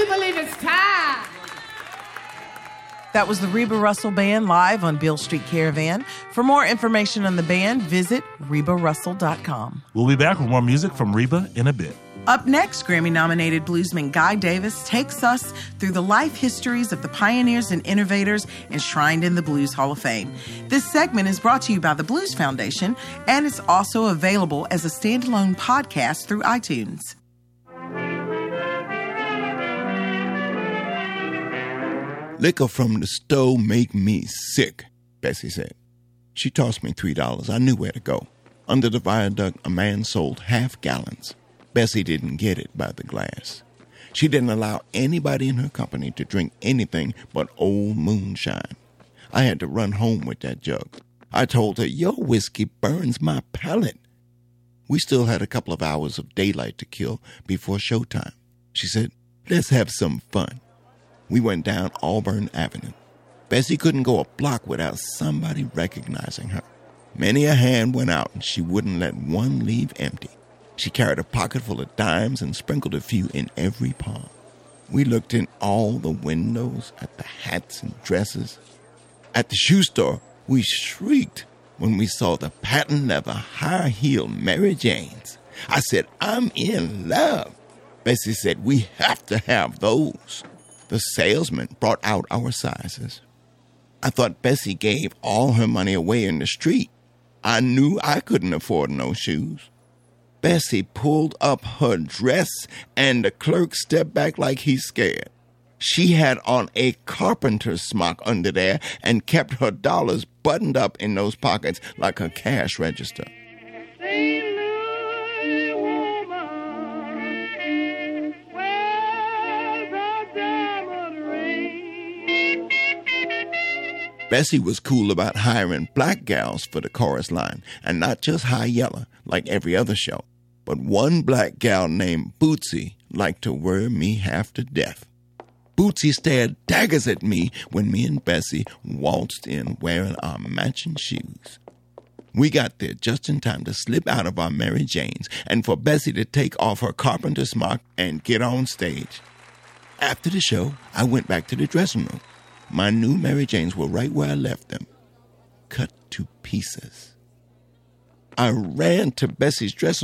you believe it's time? That was the Reba Russell Band live on Beale Street Caravan. For more information on the band, visit rebarussell.com. We'll be back with more music from Reba in a bit. Up next, Grammy-nominated bluesman Guy Davis takes us through the life histories of the pioneers and innovators enshrined in the Blues Hall of Fame. This segment is brought to you by the Blues Foundation, and it's also available as a standalone podcast through iTunes. Liquor from the stove make me sick, Bessie said. She tossed me $3. I knew where to go. Under the viaduct, a man sold half gallons. Bessie didn't get it by the glass. She didn't allow anybody in her company to drink anything but old moonshine. I had to run home with that jug. I told her, your whiskey burns my palate. We still had a couple of hours of daylight to kill before showtime. She said, let's have some fun. We went down Auburn Avenue. Bessie couldn't go a block without somebody recognizing her. Many a hand went out, and she wouldn't let one leave empty. She carried a pocket full of dimes and sprinkled a few in every palm. We looked in all the windows, at the hats and dresses. At the shoe store, we shrieked when we saw the patent leather high-heeled Mary Janes. I said, I'm in love. Bessie said, we have to have those. The salesman brought out our sizes. I thought Bessie gave all her money away in the street. I knew I couldn't afford no shoes. Bessie pulled up her dress, and the clerk stepped back like he's scared. She had on a carpenter's smock under there and kept her dollars buttoned up in those pockets like a cash register. Bessie was cool about hiring black gals for the chorus line, and not just high yellow like every other show. But one black gal named Bootsy liked to worry me half to death. Bootsy stared daggers at me when me and Bessie waltzed in wearing our matching shoes. We got there just in time to slip out of our Mary Janes and for Bessie to take off her carpenter smock and get on stage. After the show, I went back to the dressing room. My new Mary Janes were right where I left them, cut to pieces. I ran to Bessie's dressing